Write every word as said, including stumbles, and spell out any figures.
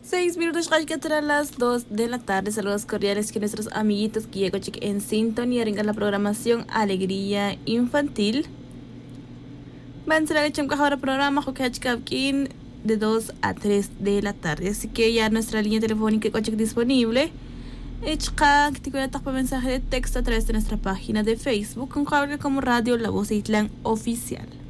Seis minutos a las dos de la tarde. Saludos cordiales que nuestros amiguitos que llegan en sintonía en la programación Alegría Infantil. Van a ser el programa de dos a tres de la tarde. Así que ya nuestra línea telefónica es disponible. Echka, que te mensaje de texto a través de nuestra página de Facebook con como Radio La Voz de Itlán Oficial.